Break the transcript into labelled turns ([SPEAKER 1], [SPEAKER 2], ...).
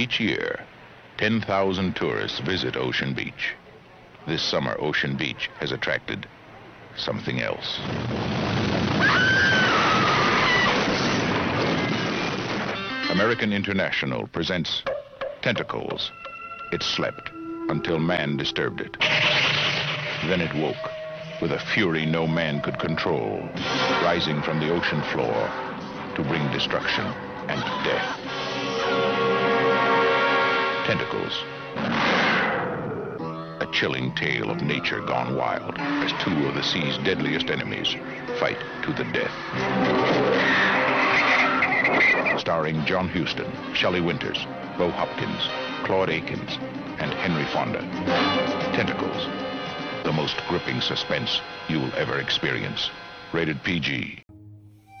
[SPEAKER 1] Each year, 10,000 tourists visit Ocean Beach. This summer, Ocean Beach has attracted something else. American International presents Tentacles. It slept until man disturbed it. Then it woke with a fury no man could control, rising from the ocean floor to bring destruction and death. Tentacles. A chilling tale of nature gone wild as two of the sea's deadliest enemies fight to the death. Starring John Huston, Shelley Winters, Bo Hopkins, Claude Akins, and Henry Fonda. Tentacles. The most gripping suspense you'll ever experience. Rated PG.